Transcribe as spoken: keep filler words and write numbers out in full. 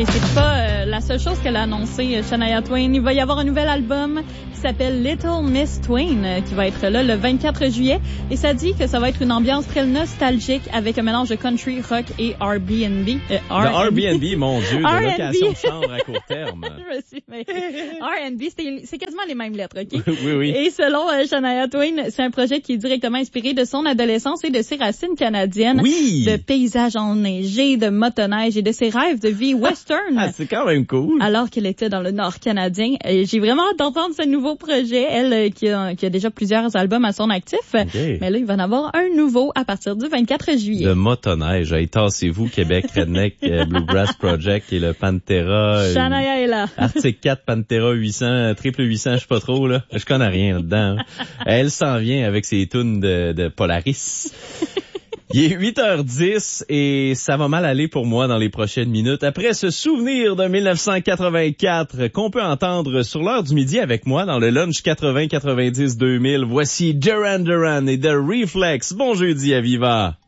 Et c'est pas euh, la seule chose qu'elle a annoncé, euh, Shania Twain. Il va y avoir un nouvel album qui s'appelle Little Miss Twain, euh, qui va être là le vingt-quatre juillet. Et ça dit que ça va être une ambiance très nostalgique avec un mélange de country, rock et R B and B. Euh, R B and B, mon Dieu, de location de chambre à court terme. Je me suis fait. R and B, c'est, c'est quasiment les mêmes lettres, OK? Oui, oui. Et selon euh, Shania Twain, c'est un projet qui est directement inspiré de son adolescence et de ses racines canadiennes. Oui! De paysages enneigés, de motoneige et de ses rêves de vie western. Ah, c'est quand même cool. Alors qu'elle était dans le Nord canadien. Et j'ai vraiment hâte d'entendre ce nouveau projet. Elle, euh, qui, a, qui a déjà plusieurs albums à son actif. Okay. Mais là, il va en avoir un nouveau à partir du vingt-quatre juillet. Le motoneige. Hey, tassez-vous, Québec Redneck euh, Bluegrass Project et le Pantera. Shania euh, est là. Arctic quatre, Pantera huit cents, triple huit cents, je sais pas trop, là. Je connais rien là-dedans. Hein. Elle s'en vient avec ses tunes de, de Polaris. Il est huit heures dix et ça va mal aller pour moi dans les prochaines minutes. Après ce souvenir de dix-neuf cent quatre-vingt-quatre qu'on peut entendre sur l'heure du midi avec moi dans le lunch quatre-vingts quatre-vingt-dix deux mille, voici Duran Duran et The Reflex. Bon jeudi à Viva.